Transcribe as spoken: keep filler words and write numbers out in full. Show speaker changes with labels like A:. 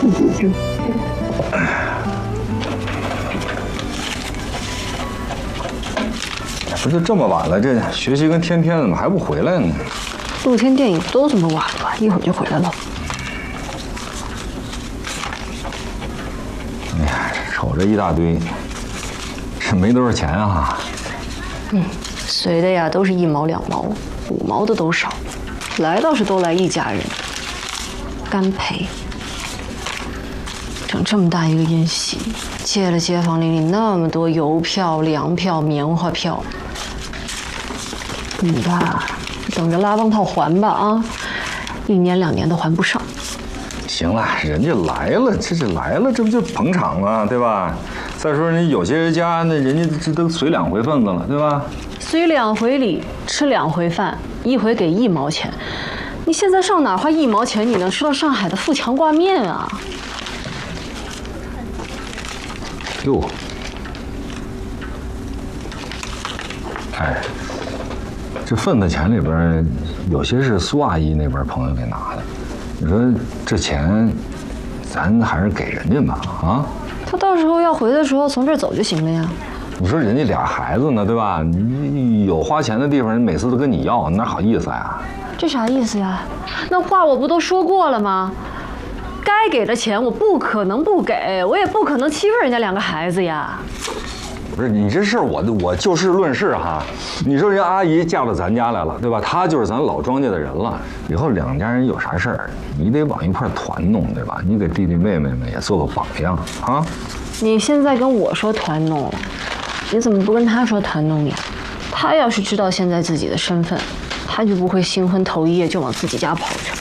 A: 不是这么晚了，这学习跟天天怎么还不回来呢？
B: 露天电影都这么晚了，一会儿就回来了。
A: 哎呀，瞅着一大堆，这没多少钱啊。
B: 嗯，随的呀都是一毛两毛，五毛的都少。来倒是都来一家人，干赔。整这么大一个宴席，借了街坊邻里那么多邮票、粮票、棉花票。你吧，等着拉帮套还吧啊！一年两年都还不上。
A: 行了，人家来了，这是来了，这不就捧场吗？对吧？再说人有些人家那人家这都随两回份子了，对吧？
B: 随两回礼，吃两回饭，一回给一毛钱。你现在上哪花一毛钱，你能吃到上海的富强挂面啊？
A: 哟，哎。这份子钱里边，有些是苏阿姨那边朋友给拿的。你说这钱，咱还是给人家吧啊？
B: 他到时候要回的时候从这儿走就行了呀。
A: 你说人家俩孩子呢，对吧？你有花钱的地方，人每次都跟你要，哪好意思呀？
B: 这啥意思呀？那话我不都说过了吗？该给的钱我不可能不给，我也不可能欺负人家两个孩子呀。
A: 不是你这事儿，我我就事论事哈。你说人阿姨嫁到咱家来了，对吧？她就是咱老庄家的人了。以后两家人有啥事儿，你得往一块团弄，对吧？你给弟弟妹妹们也做个榜样啊。
B: 你现在跟我说团弄了，你怎么不跟他说团弄呀？他要是知道现在自己的身份，他就不会新婚头一夜就往自己家跑去。